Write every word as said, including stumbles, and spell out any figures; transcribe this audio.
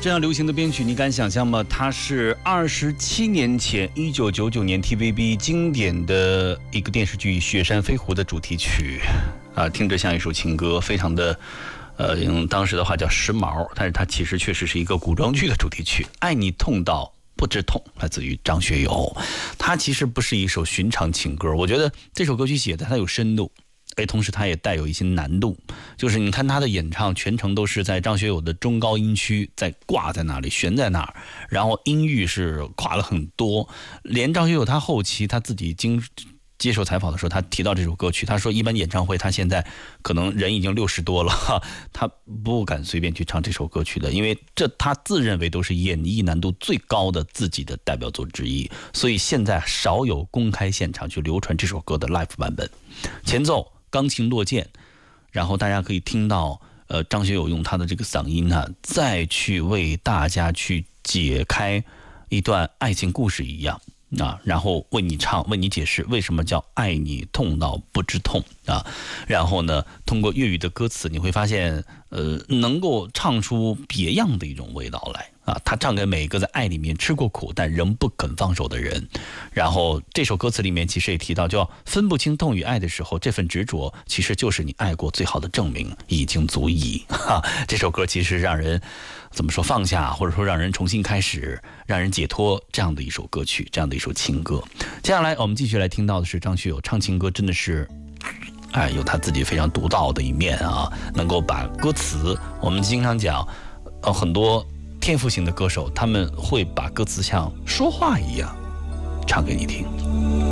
这样流行的编曲，你敢想象吗？它是二十七年前，一九九九年 T V B 经典的一个电视剧《雪山飞狐》的主题曲啊，听着像一首情歌，非常的，呃，用当时的话叫时髦，但是它其实确实是一个古装剧的主题曲，《爱你痛到不知痛》，来自于张学友。它其实不是一首寻常情歌，我觉得这首歌曲写的它有深度。哎，同时它也带有一些难度，就是你看他的演唱全程都是在张学友的中高音区在挂在那里悬在那儿，然后音域是跨了很多，连张学友他后期他自己经接受采访的时候，他提到这首歌曲，他说一般演唱会他现在可能人已经六十多了，他不敢随便去唱这首歌曲的，因为这他自认为都是演绎难度最高的自己的代表作之一，所以现在少有公开现场去流传这首歌的 live 版本，前奏钢琴落键，然后大家可以听到，呃，张学友用他的这个嗓音呢、啊，再去为大家去解开一段爱情故事一样啊，然后为你唱，为你解释为什么叫爱你痛到不知痛啊，然后呢，通过粤语的歌词，你会发现，呃，能够唱出别样的一种味道来。啊，他唱给每一个在爱里面吃过苦但仍不肯放手的人。然后这首歌词里面其实也提到，叫分不清痛与爱的时候，这份执着其实就是你爱过最好的证明，已经足矣。哈，这首歌其实让人怎么说放下，或者说让人重新开始，让人解脱这样的一首歌曲，这样的一首情歌。接下来我们继续来听到的是张学友唱情歌，真的是。哎，有他自己非常独到的一面啊，能够把歌词，我们经常讲，呃，很多天赋型的歌手，他们会把歌词像说话一样唱给你听。